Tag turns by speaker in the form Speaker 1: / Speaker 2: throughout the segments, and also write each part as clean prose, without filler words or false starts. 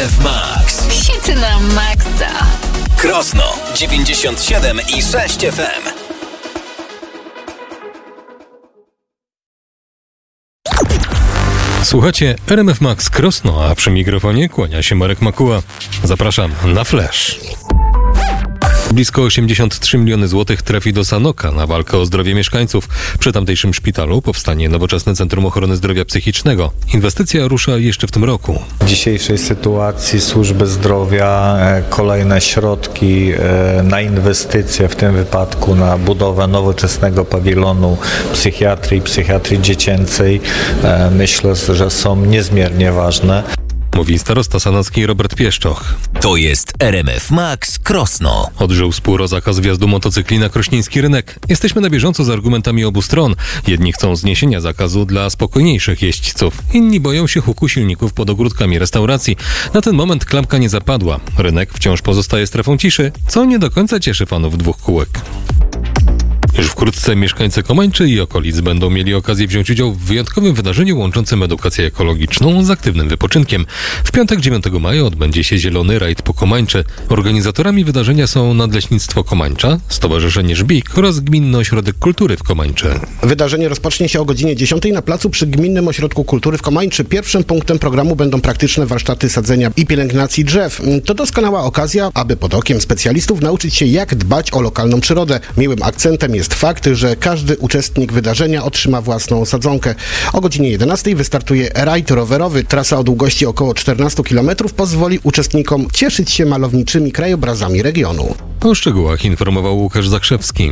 Speaker 1: RMF Max.
Speaker 2: Hity na maksa.
Speaker 1: Krosno 97,6 FM.
Speaker 3: Słuchacie RMF Max Krosno, a przy mikrofonie kłania się Marek Makuła. Zapraszam na Flash. Blisko 83 miliony złotych trafi do Sanoka na walkę o zdrowie mieszkańców. Przy tamtejszym szpitalu powstanie nowoczesne Centrum Ochrony Zdrowia Psychicznego. Inwestycja rusza jeszcze w tym roku.
Speaker 4: W dzisiejszej sytuacji służby zdrowia kolejne środki na inwestycje, w tym wypadku na budowę nowoczesnego pawilonu psychiatrii dziecięcej, myślę, że są niezmiernie ważne.
Speaker 3: Mówi starosta sanocki Robert Pieszczoch.
Speaker 1: To jest RMF Max Krosno.
Speaker 3: Odżył spór o zakaz wjazdu motocykli na krośnieński rynek. Jesteśmy na bieżąco z argumentami obu stron. Jedni chcą zniesienia zakazu dla spokojniejszych jeźdźców. Inni boją się huku silników pod ogródkami restauracji. Na ten moment klamka nie zapadła. Rynek wciąż pozostaje strefą ciszy, co nie do końca cieszy fanów dwóch kółek. Już wkrótce mieszkańcy Komańczy i okolic będą mieli okazję wziąć udział w wyjątkowym wydarzeniu łączącym edukację ekologiczną z aktywnym wypoczynkiem. W piątek 9 maja odbędzie się Zielony Rajd po Komańczy. Organizatorami wydarzenia są Nadleśnictwo Komańcza, Stowarzyszenie Żbik oraz Gminny Ośrodek Kultury w Komańczy.
Speaker 5: Wydarzenie rozpocznie się o godzinie 10 na placu przy Gminnym Ośrodku Kultury w Komańczy. Pierwszym punktem programu będą praktyczne warsztaty sadzenia i pielęgnacji drzew. To doskonała okazja, aby pod okiem specjalistów nauczyć się, jak dbać o lokalną przyrodę. Miłym akcentem jest fakt, że każdy uczestnik wydarzenia otrzyma własną sadzonkę. O godzinie 11 wystartuje rajd rowerowy. Trasa o długości około 14 km pozwoli uczestnikom cieszyć się malowniczymi krajobrazami regionu.
Speaker 3: O szczegółach informował Łukasz Zakrzewski.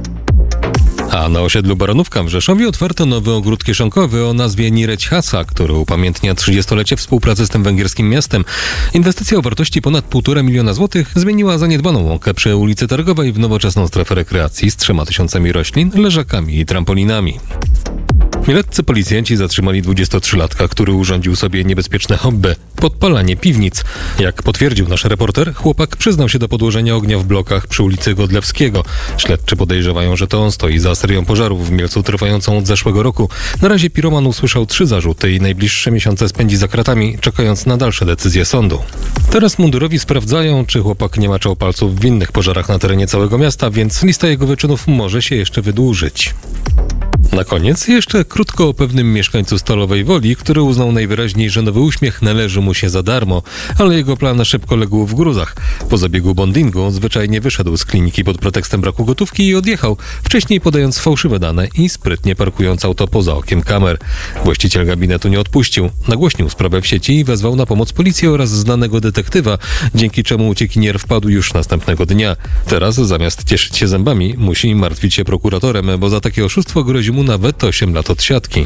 Speaker 3: A na osiedlu Baranówka w Rzeszowie otwarto nowy ogród kieszonkowy o nazwie Nireć Hasa, który upamiętnia 30-lecie współpracy z tym węgierskim miastem. Inwestycja o wartości ponad 1,5 miliona złotych zmieniła zaniedbaną łąkę przy ulicy Targowej w nowoczesną strefę rekreacji z 3000 roślin, leżakami i trampolinami. Nieletcy policjanci zatrzymali 23-latka, który urządził sobie niebezpieczne hobby – podpalanie piwnic. Jak potwierdził nasz reporter, chłopak przyznał się do podłożenia ognia w blokach przy ulicy Godlewskiego. Śledczy podejrzewają, że to on stoi za serią pożarów w Mielcu trwającą od zeszłego roku. Na razie piroman usłyszał 3 zarzuty i najbliższe miesiące spędzi za kratami, czekając na dalsze decyzje sądu. Teraz mundurowi sprawdzają, czy chłopak nie maczał palców w innych pożarach na terenie całego miasta, więc lista jego wyczynów może się jeszcze wydłużyć. Na koniec jeszcze krótko o pewnym mieszkańcu Stalowej Woli, który uznał najwyraźniej, że nowy uśmiech należy mu się za darmo, ale jego plan szybko legł w gruzach. Po zabiegu bondingu zwyczajnie wyszedł z kliniki pod pretekstem braku gotówki i odjechał, wcześniej podając fałszywe dane i sprytnie parkując auto poza okiem kamer. Właściciel gabinetu nie odpuścił, nagłośnił sprawę w sieci i wezwał na pomoc policję oraz znanego detektywa, dzięki czemu uciekinier wpadł już następnego dnia. Teraz zamiast cieszyć się zębami, musi martwić się prokuratorem, bo za takie oszustwo grozi mu nawet 8 lat odsiadki.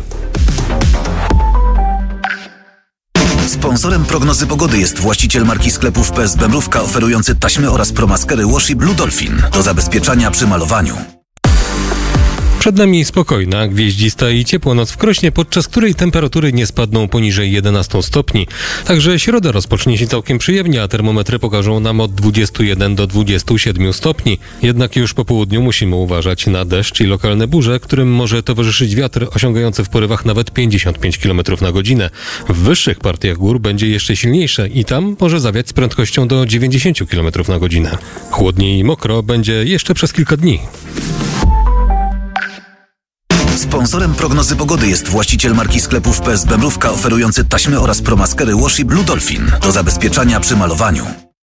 Speaker 1: Sponsorem prognozy pogody jest właściciel marki sklepów PSB Mrówka oferujący taśmy oraz promaskery Washi Blue Dolphin do zabezpieczania przy malowaniu.
Speaker 3: Przed nami spokojna, gwieździsta i ciepła noc w Krośnie, podczas której temperatury nie spadną poniżej 11 stopni. Także środa rozpocznie się całkiem przyjemnie, a termometry pokażą nam od 21 do 27 stopni. Jednak już po południu musimy uważać na deszcz i lokalne burze, którym może towarzyszyć wiatr osiągający w porywach nawet 55 km na godzinę. W wyższych partiach gór będzie jeszcze silniejsze i tam może zawiać z prędkością do 90 km na godzinę. Chłodniej i mokro będzie jeszcze przez kilka dni.
Speaker 1: Sponsorem prognozy pogody jest właściciel marki sklepów PSB Mrówka oferujący taśmy oraz promaskery Washi Blue Dolphin do zabezpieczania przy malowaniu.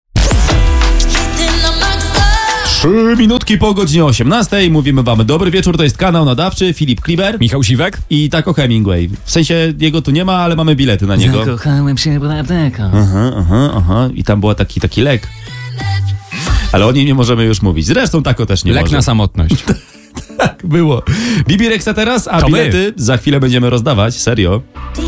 Speaker 6: 3 minutki po godzinie 18. Mówimy wam dobry wieczór, to jest kanał nadawczy, Filip Kliber,
Speaker 7: Michał Siwek
Speaker 6: i Taco Hemingway. W sensie jego tu nie ma, ale mamy bilety na niego.
Speaker 7: Zakochałem się w apteka.
Speaker 6: Aha. I tam była taki lek. Ale o nim nie możemy już mówić. Zresztą Taco też nie może.
Speaker 7: Lek na samotność.
Speaker 6: Tak było. Bibi Rexa teraz, a
Speaker 7: to
Speaker 6: bilety za chwilę będziemy rozdawać. Serio.